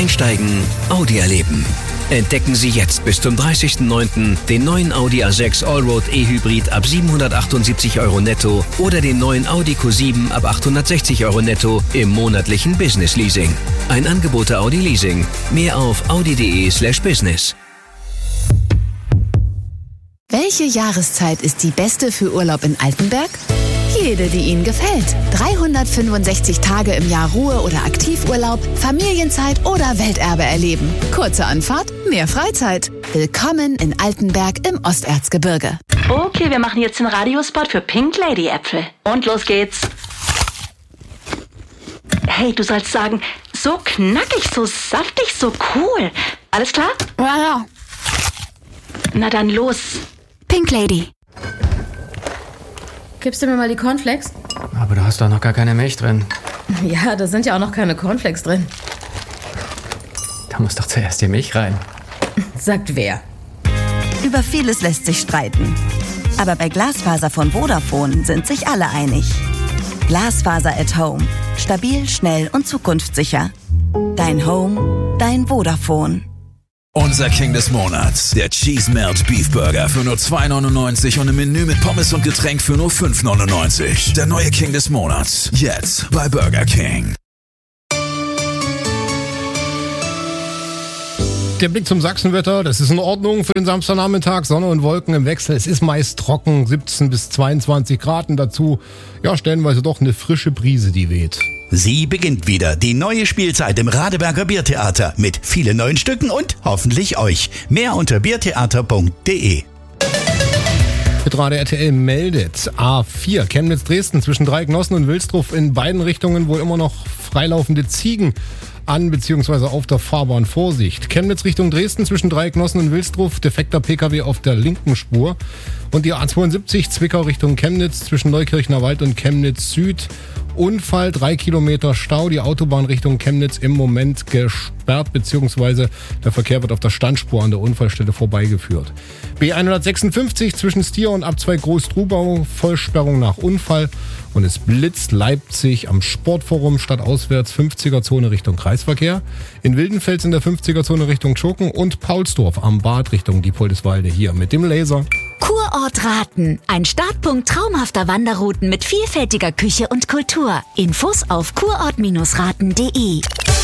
Einsteigen, Audi erleben. Entdecken Sie jetzt bis zum 30.09. den neuen Audi A6 Allroad E-Hybrid ab 778 € netto oder den neuen Audi Q7 ab 860 € netto im monatlichen Business Leasing. Ein Angebot der Audi Leasing. Mehr auf audi.de/business. Welche Jahreszeit ist die beste für Urlaub in Altenberg? Jede, die Ihnen gefällt. 365 Tage im Jahr Ruhe- oder Aktivurlaub, Familienzeit oder Welterbe erleben. Kurze Anfahrt, mehr Freizeit. Willkommen in Altenberg im Osterzgebirge. Okay, wir machen jetzt den Radiospot für Pink Lady Äpfel. Und los geht's. Hey, du sollst sagen, so knackig, so saftig, so cool. Alles klar? Ja. Na dann los. Pink Lady. Gibst du mir mal die Cornflakes? Aber da hast doch noch gar keine Milch drin. Ja, da sind ja auch noch keine Cornflakes drin. Da muss doch zuerst die Milch rein. Sagt wer? Über vieles lässt sich streiten. Aber bei Glasfaser von Vodafone sind sich alle einig. Glasfaser at Home. Stabil, schnell und zukunftssicher. Dein Home, dein Vodafone. Unser King des Monats, der Cheese Melt Beef Burger für nur 2,99 und im Menü mit Pommes und Getränk für nur 5,99. Der neue King des Monats, jetzt bei Burger King. Der Blick zum Sachsenwetter, das ist in Ordnung für den Samstagnachmittag. Sonne und Wolken im Wechsel. Es ist meist trocken, 17 bis 22 Grad und dazu, ja, stellenweise doch eine frische Brise, die weht. Sie beginnt wieder, die neue Spielzeit im Radeberger Biertheater mit vielen neuen Stücken und hoffentlich euch. Mehr unter biertheater.de. Hitradio RTL meldet A4 Chemnitz-Dresden zwischen Dreiecknossen und Wilsdruff in beiden Richtungen wohl immer noch freilaufende Ziegen an bzw. auf der Fahrbahn. Vorsicht. Chemnitz Richtung Dresden zwischen Dreiecknossen und Wilsdruff, defekter PKW auf der linken Spur. Und die A72 Zwickau Richtung Chemnitz zwischen Neukirchner Wald und Chemnitz Süd. Unfall, 3 Kilometer Stau, die Autobahn Richtung Chemnitz im Moment gesperrt, beziehungsweise der Verkehr wird auf der Standspur an der Unfallstelle vorbeigeführt. B156 zwischen Stier und Abzweig Groß-Trubau, Vollsperrung nach Unfall. Und es blitzt Leipzig am Sportforum stadtauswärts 50er-Zone Richtung Kreisverkehr. In Wildenfels in der 50er-Zone Richtung Schurken und Paulsdorf am Bad Richtung Diepoldeswalde hier mit dem Laser. Kurort Raten. Ein Startpunkt traumhafter Wanderrouten mit vielfältiger Küche und Kultur. Infos auf kurort-raten.de.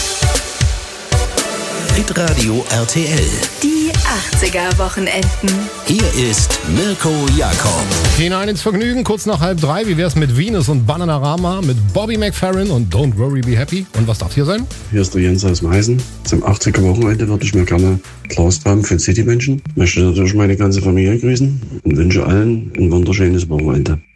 Hitradio RTL. Die 80er-Wochenenden. Hier ist Mirko Jakob. Hinein ins Vergnügen, kurz nach 2:30. Wie wär's mit Venus und Bananarama, mit Bobby McFerrin und Don't Worry Be Happy? Und was darf hier sein? Hier ist der Jens aus Meißen. Zum 80er-Wochenende würde ich mir gerne Klaus Baum für City wünschen. Möchte natürlich meine ganze Familie grüßen und wünsche allen ein wunderschönes Wochenende.